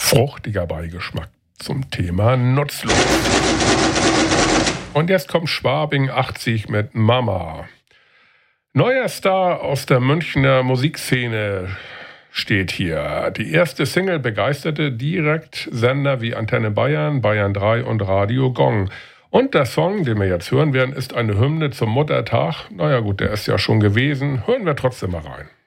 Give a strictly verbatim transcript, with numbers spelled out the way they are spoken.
fruchtiger Beigeschmack zum Thema nutzlos. Und jetzt kommt Schwabing achtzig mit Mama. Neuer Star aus der Münchner Musikszene steht hier. Die erste Single begeisterte direkt Sender wie Antenne Bayern, Bayern drei und Radio Gong. Und der Song, den wir jetzt hören werden, ist eine Hymne zum Muttertag. Naja gut, der ist ja schon gewesen. Hören wir trotzdem mal rein.